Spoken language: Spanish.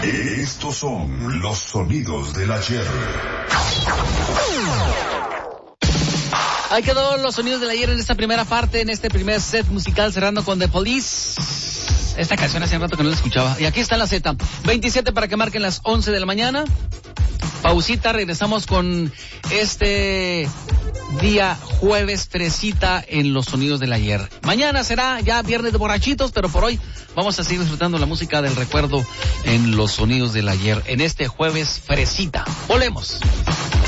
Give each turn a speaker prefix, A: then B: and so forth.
A: Estos son los sonidos del ayer.
B: Ahí quedó los sonidos del ayer en esta primera parte, en este primer set musical, cerrando con The Police. Esta canción hace un rato que no la escuchaba. Y aquí está la Z. 27 para que marquen las 11 de la mañana. Pausita, regresamos con este día jueves fresita en los sonidos del ayer. Mañana será ya viernes de borrachitos, pero por hoy vamos a seguir disfrutando la música del recuerdo en los sonidos del ayer, en este jueves fresita. Volvemos.